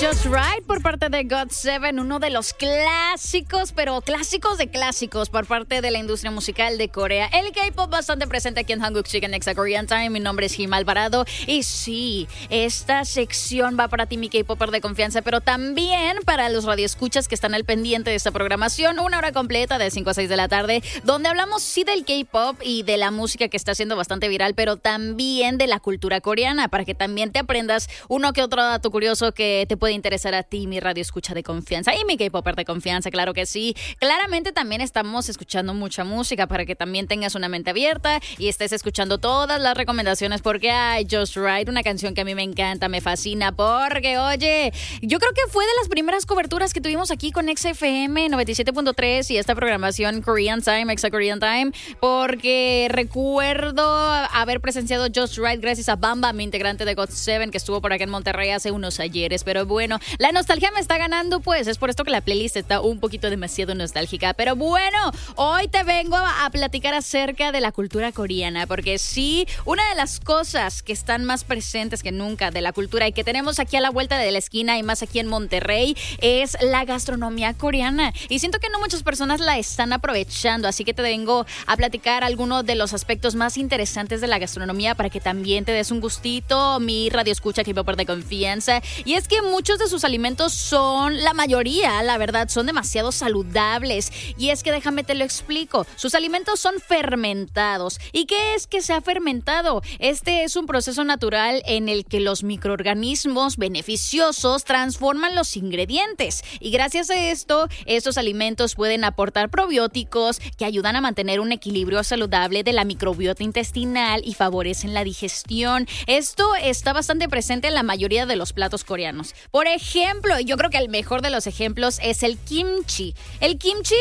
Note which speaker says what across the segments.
Speaker 1: Just Right por parte de GOT7, uno de los clásicos, pero clásicos de clásicos por parte de la industria musical de Corea. El K-pop bastante presente aquí en Hanguk Chicken Exa Korean Time. Mi nombre es Jim Alvarado y sí, esta sección va para ti, mi K-popper de confianza, pero también para los radioescuchas que están al pendiente de esta programación. Una hora completa de 5 a 6 de la tarde, donde hablamos sí del K-pop y de la música que está siendo bastante viral, pero también de la cultura coreana, para que también te aprendas uno que otro dato curioso que te puede interesar a ti, mi radio escucha de confianza y mi K-popper de confianza, claro que sí. Claramente también estamos escuchando mucha música para que también tengas una mente abierta y estés escuchando todas las recomendaciones, porque hay Just Right, una canción que a mí me encanta, me fascina, porque oye, yo creo que fue de las primeras coberturas que tuvimos aquí con XFM 97.3 y esta programación Korean Time, Exa Korean Time, porque recuerdo haber presenciado Just Right gracias a Bamba, mi integrante de GOT7, que estuvo por acá en Monterrey hace unos ayeres. Pero bueno, la nostalgia me está ganando, pues es por esto que la playlist está un poquito demasiado nostálgica. Pero bueno, hoy te vengo a platicar acerca de la cultura coreana, porque sí, una de las cosas que están más presentes que nunca de la cultura y que tenemos aquí a la vuelta de la esquina y más aquí en Monterrey es la gastronomía coreana. Y siento que no muchas personas la están aprovechando, así que te vengo a platicar algunos de los aspectos más interesantes de la gastronomía para que también te des un gustito, mi radio escucha K-popper de confianza. Y es que muchos de sus alimentos son, la mayoría, la verdad, son demasiado saludables. Y es que déjame te lo explico. Sus alimentos son fermentados. ¿Y qué es que se ha fermentado? Este es un proceso natural en el que los microorganismos beneficiosos transforman los ingredientes. Y gracias a esto, estos alimentos pueden aportar probióticos que ayudan a mantener un equilibrio saludable de la microbiota intestinal y favorecen la digestión. Esto está bastante presente en la mayoría de los platos coreanos. Por ejemplo, yo creo que el mejor de los ejemplos es el kimchi. El kimchi,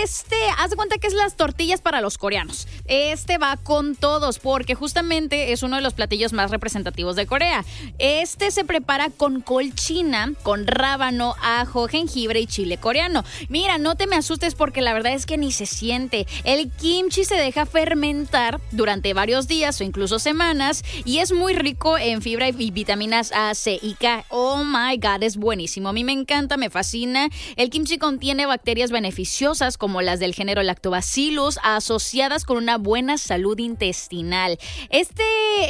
Speaker 1: haz de cuenta que es las tortillas para los coreanos. Va con todos porque justamente es uno de los platillos más representativos de Corea. Se prepara con col china, con rábano, ajo, jengibre y chile coreano. Mira, no te me asustes porque la verdad es que ni se siente. El kimchi se deja fermentar durante varios días o incluso semanas y es muy rico en fibra y vitaminas A, C y K. Oh my God, es buenísimo. A mí me encanta, me fascina. El kimchi contiene bacterias beneficiosas como las del género Lactobacillus asociadas con una buena salud intestinal. Este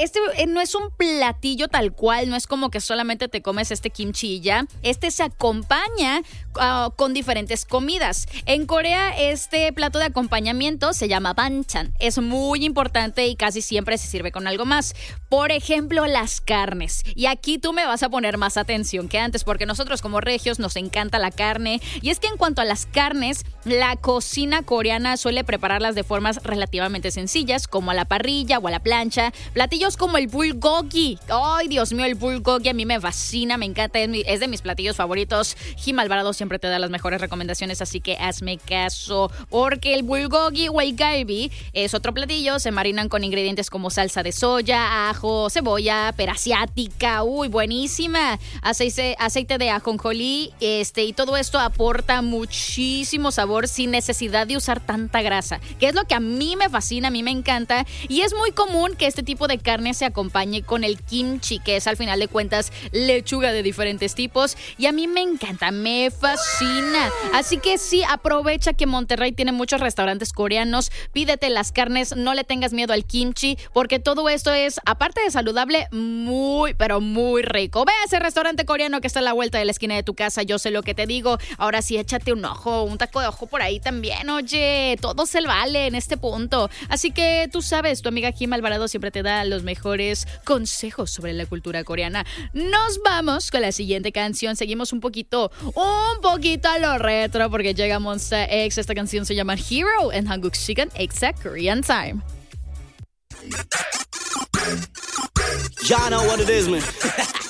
Speaker 1: no es un platillo tal cual, no es como que solamente te comes este kimchi y ya. Se acompaña con diferentes comidas. En Corea, este plato de acompañamiento se llama banchan. Es muy importante y casi siempre se sirve con algo más. Por ejemplo, las carnes. Y aquí tú me vas a poner más atención que antes, porque nosotros como regios nos encanta la carne. Y es que en cuanto a las carnes, la cocina coreana suele prepararlas de formas relativamente sencillas, como a la parrilla o a la plancha. Platillos como el bulgogi. Ay, Dios mío, el bulgogi a mí me fascina, me encanta, es de mis platillos favoritos. Jim Alvarado siempre te da las mejores recomendaciones, así que hazme caso, porque el bulgogi o el galbi es otro platillo. Se marinan con ingredientes como salsa de soya, ajo, cebolla, pera asiática, uy, buenísima, aceite de ajonjolí, y todo esto aporta muchísimo sabor sin necesidad de usar tanta grasa, que es lo que a mí me fascina, a mí me encanta. Y es muy común que este tipo de carne se acompañe con el kimchi, que es al final de cuentas lechuga de diferentes tipos, y a mí me encanta, me fascina. Así que sí, aprovecha que Monterrey tiene muchos restaurantes coreanos, pídete las carnes, no le tengas miedo al kimchi, porque todo esto es, aparte de saludable, muy, pero muy rico. Ve a ese restaurante coreano que está a la vuelta de la esquina de tu casa, yo sé lo que te digo. Ahora sí, échate un ojo, un taco de ojo por ahí también, oye, todo se vale en este punto. Así que tú sabes, tu amiga Kim Alvarado siempre te da los mejores consejos sobre la cultura coreana. Nos vamos con la siguiente canción, seguimos un poquito a lo retro, porque llega Monsta X. Esta canción se llama Hero en Hanguk Chicken Exa Korean Time.
Speaker 2: Y'all know what it is, man.